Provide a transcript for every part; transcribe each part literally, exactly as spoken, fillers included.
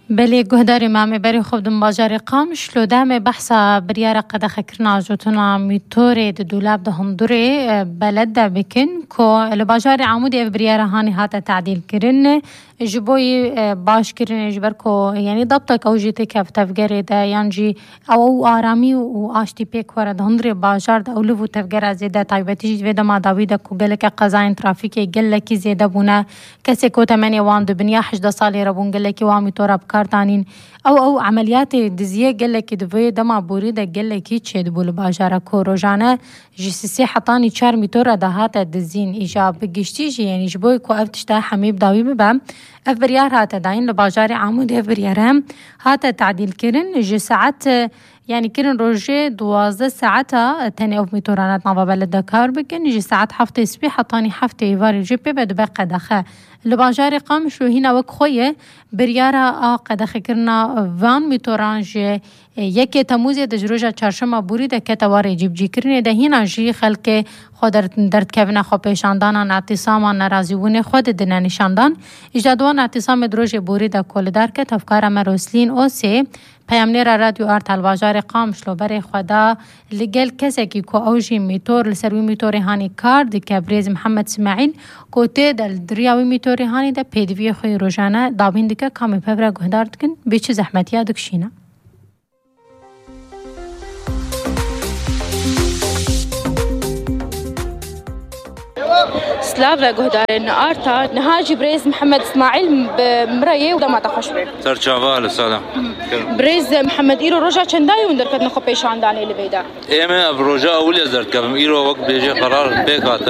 بله گهداری مامی بری خوب دم باجاری قام شلوده می بحثا بریاره قد خکرنا جوتنا میتوری د دولاب ده هندوری بلد ده بکن که لباجاری عمودی اف بریاره هانی هاتا تعدیل کرن جبوی باش کرن جبر که یعنی ضبطك او جیتی کف تفگری ده یعنی او آرامی و آشتی پیک ورد هندوری باجار ده اولو تفگر زیده تایبتی جید ویده ما داوی ده که گلک قضاین ترافیکی گلکی زیده بونه کسی که تمنی وان دو بنیا حجده سالی ربون گلکی وامی تو رب کارتانین او او عملیات دزیه گلکی دوی دما بوری ده گلکی چه دبول باجاره که روزانه جیسی حطانی چار میتور دهات دزین ایجاب گشتی جی یعنی جبوی که افتشتا حمیب داوی ببم اف بریار هات داین لباجار عمود اف بریار هم هات تعدیل کرن جی ساعت يعني كرن روجي دوازده ساعتا تاني اوف ميتورانات نوابا بلد كار بكن يجي ساعات حفتة سبيحة طاني حفتة يفاري جيبي بدو بقى دخا لباجاري قام شو هنا وك خوية بريارة آقا دخا كرنا فان ميتوران جي يكي تموزي دجروجة چارشما بوري ده كتواري جيب جي كرني ده هنا جي خلق خودر درد كبنا خو پیشاندان اعتصاما نرازيونه خود دنا نشاندان اجدادوان اعتصام دروجه بوري ده کولدار که تفکار مروسلين او سه پیامنیر رادیو آرت الواجار قام شلو بر خدا لگل کسی که کو اوجی میتور لسروی میتوری هانی کار دی کبریز محمد اسماعیل کوته دل دریاوی میتوری هانی ده پیدوی خوی روزانه دابین دیگه کامی پبر گهدار دکن بیچ زحمتیا دکشینا سلاوة قهدارين آرتا نهاجي بريز محمد إسماعيل بمرايه ودما تخشبه سر شغال سلام بريز محمد إيرو رجع چنداي وندركت نخو پیشان داني لبيدا إيمه برجع أولي أزرت كم إيرو وقت بيجي قرار بيكاتا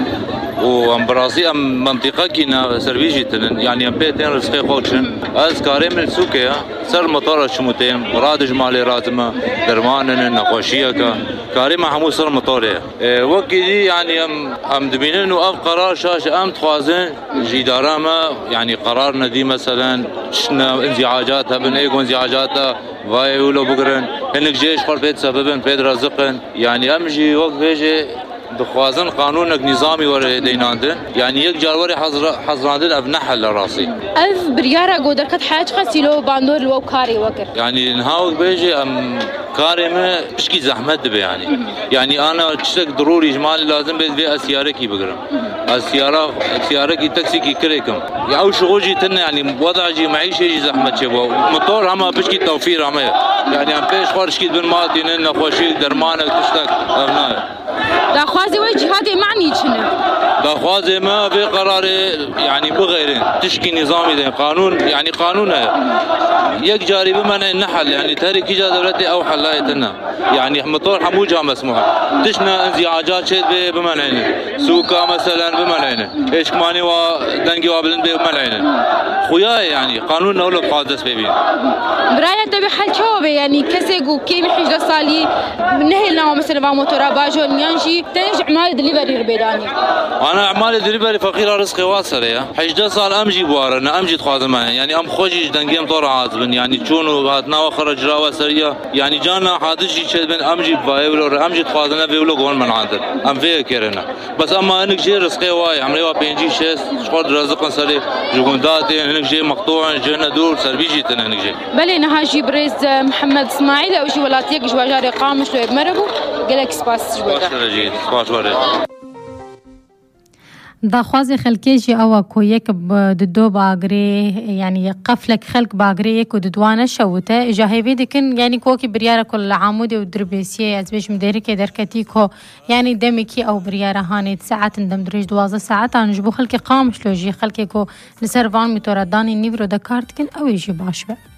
وام براسي ام منطقة كينا سرويجي تنن يعني ام بيتين رزقي خوشن از كاريم السوكيا سر مطار شموتين رادج مالي راتما درمانن نقاشية كاريم حمو سر مطاري اه وقت دي يعني ام ام دبينن واف قرار شاش ام تخوازن جيداراما يعني قرار ندي مثلا شنا انزعاجاتها بن ايقو انزعاجاتها واي ولو بقرن هنك جيش قر بيت سببن بيت رزقن يعني امجي وقت بيجي دخوازن قانونك نظامي ورا ديناندن يعني يك جاروري حضر حضراندن اب نحل راسي الف بريارة قدركت حاج قسيلو باندور لو كاري وكر يعني نهاوك بيجي ام كاري ما بشكي زحمت به يعني يعني انا تشك ضروري اجمالي لازم بيت في اسياركي بقرم السياره سياركي تاكسي كي كريكم او شغوجي تن يعني وضع جي معيشه جي زحمت شبو موتور هم بشكي توفير هم يعني ام بيش خارج بن مالتي نن خوشي درمانك تشتك ابناء داخوازي وي جهادي معني شنو داخوازي ما في قرار يعني بغيرين تشكي نظامي ده قانون يعني قانونها يك جاري بمنع النحل يعني تاريخ جا دولتي او حلايتنا يعني موتور حموجها مسموح تشنا انزعاجات شيء بمنعنا سوكا مثلا بمنعنا ايش كماني ودنجي وابلن بمنعنا خوياي يعني قانون نقول قادس بيبين برايك ده بحال شو يعني كسيغو كيم حجه صالي نهلنا مثلا با موتور باجو ينجي تنج اعمال دليفري ربيداني انا اعمال دليفري فقيره رزقي واصل يا حجه صال امجي بوارنا امجي تخادمه يعني ام خوجي دنجيم طور عازبن يعني شونو هاتنا خرج راوا سريه يعني جانا حادث شيء بن امجي بايولو امجي تخادنا بيولو قول من عندك ام فيكرنا بس اما انك جي رزقي واي عمري بينجي شيء شغل رزق سري جونداتي انك جي مقطوع جنة دور سربيجي تنك جي بلي نهاجي بريز محمد اسماعيل او جي ولاتيك جواجاري قامش لو بمربو قالك سباس جوجا سباس وري داخوازي خلكيجي او كويك بدو باغري يعني قفلك خلق باغري يك ودوانه شوته جاهيبي دكن يعني كوكي برياره كل عمودي ودربيسيه از بيش مديركي دركتيكو يعني دمكي او برياره هاني ساعات اندم دريج دوازه ساعات انجبو خلكي قامش لوجي خلكيكو لسرفان ميتورداني نيفرو دكارتكن او يجي باشبه